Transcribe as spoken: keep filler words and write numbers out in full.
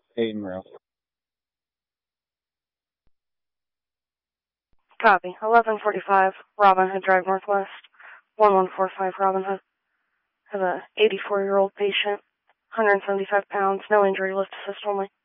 Peyton Rowe. Copy. eleven forty-five, Robin Hood Drive Northwest, one one four five Robin Hood. Have a eighty-four-year-old patient, one hundred seventy-five pounds, no injury, lift assist only.